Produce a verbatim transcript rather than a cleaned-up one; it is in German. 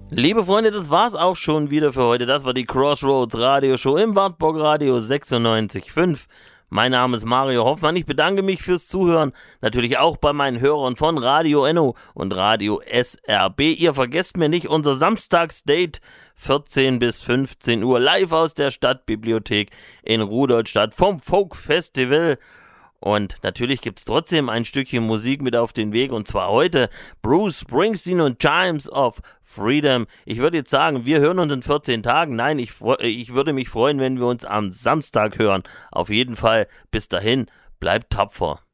Liebe Freunde, das war's auch schon wieder für heute. Das war die Crossroads Radioshow im Wartburg Radio sechsundneunzig Komma fünf. Mein Name ist Mario Hoffmann. Ich bedanke mich fürs Zuhören. Natürlich auch bei meinen Hörern von Radio Enno und Radio S R B. Ihr vergesst mir nicht unser Samstagsdate vierzehn bis fünfzehn Uhr live aus der Stadtbibliothek in Rudolstadt vom Folk Festival. Und natürlich gibt's trotzdem ein Stückchen Musik mit auf den Weg, und zwar heute Bruce Springsteen und Chimes of Freedom. Ich würde jetzt sagen, wir hören uns in vierzehn Tagen. Nein, ich, ich würde mich freuen, wenn wir uns am Samstag hören. Auf jeden Fall, bis dahin, bleibt tapfer.